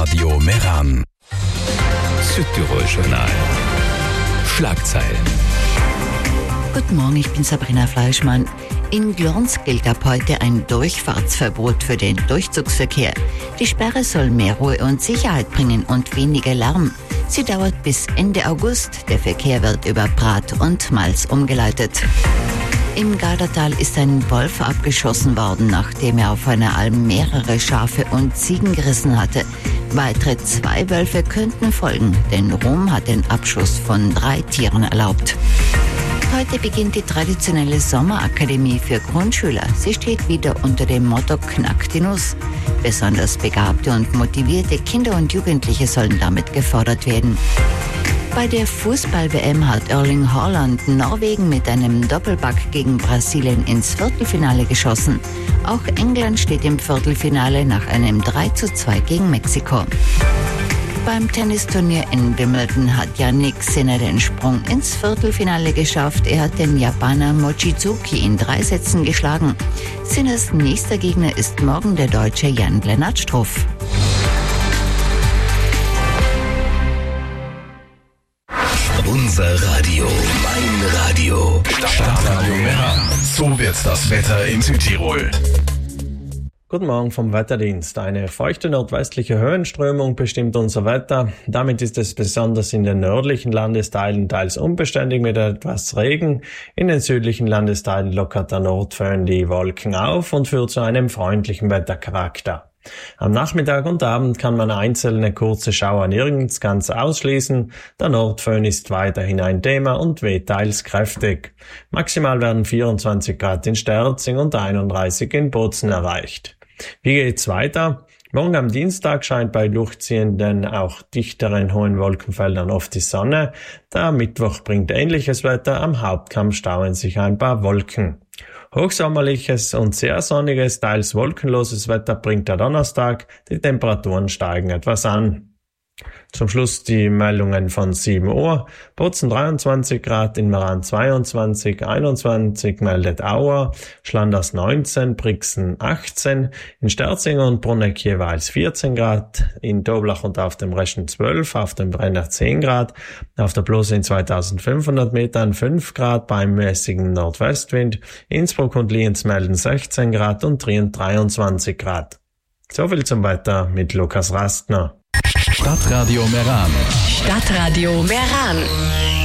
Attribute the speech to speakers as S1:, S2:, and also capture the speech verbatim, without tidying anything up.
S1: Radio Meran. Südtirol Journal. Schlagzeilen.
S2: Guten Morgen, ich bin Sabrina Fleischmann. In Glons gilt ab heute ein Durchfahrtsverbot für den Durchzugsverkehr. Die Sperre soll mehr Ruhe und Sicherheit bringen und weniger Lärm. Sie dauert bis Ende August. Der Verkehr wird über Prat und Mals umgeleitet. Im Gardatal ist ein Wolf abgeschossen worden, nachdem er auf einer Alm mehrere Schafe und Ziegen gerissen hatte. Weitere zwei Wölfe könnten folgen, denn Rom hat den Abschuss von drei Tieren erlaubt. Heute beginnt die traditionelle Sommerakademie für Grundschüler. Sie steht wieder unter dem Motto Knack die Nuss. Besonders begabte und motivierte Kinder und Jugendliche sollen damit gefordert werden. Bei der Fußball-W M hat Erling Haaland Norwegen mit einem Doppelpack gegen Brasilien ins Viertelfinale geschossen. Auch England steht im Viertelfinale nach einem drei zu zwei gegen Mexiko. Beim Tennisturnier in Wimbledon hat Jannik Sinner den Sprung ins Viertelfinale geschafft. Er hat den Japaner Mochizuki in drei Sätzen geschlagen. Sinners nächster Gegner ist morgen der Deutsche Jan-Lennart Struff.
S1: Unser Radio, mein Radio. Stadtradio Meran. So wird das Wetter in Südtirol.
S3: Guten Morgen vom Wetterdienst. Eine feuchte nordwestliche Höhenströmung bestimmt unser Wetter. Damit ist es besonders in den nördlichen Landesteilen teils unbeständig mit etwas Regen. In den südlichen Landesteilen lockert der Nordföhn die Wolken auf und führt zu einem freundlichen Wettercharakter. Am Nachmittag und Abend kann man einzelne kurze Schauer nirgends ganz ausschließen. Der Nordföhn ist weiterhin ein Thema und weht teils kräftig. Maximal werden vierundzwanzig Grad in Sterzing und einunddreißig in Bozen erreicht. Wie geht's weiter? Morgen am Dienstag scheint bei durchziehenden, auch dichteren hohen Wolkenfeldern oft die Sonne. Der Mittwoch bringt ähnliches Wetter, am Hauptkamm stauen sich ein paar Wolken. Hochsommerliches und sehr sonniges, teils wolkenloses Wetter bringt der Donnerstag. Die Temperaturen steigen etwas an. Zum Schluss die Meldungen von sieben Uhr. Bozen dreiundzwanzig Grad, in Meran zweiundzwanzig, einundzwanzig meldet Auer, Schlanders neunzehn, Brixen achtzehn, in Sterzing und Bruneck jeweils vierzehn Grad, in Doblach und auf dem Reschen zwölf, auf dem Brenner zehn Grad, auf der Blose in zweitausendfünfhundert Metern fünf Grad beim mäßigen Nordwestwind, Innsbruck und Lienz melden sechzehn Grad und Trient dreiundzwanzig Grad. Soviel zum Wetter mit Lukas Rastner.
S1: Stadtradio Meran.
S4: Stadtradio Meran.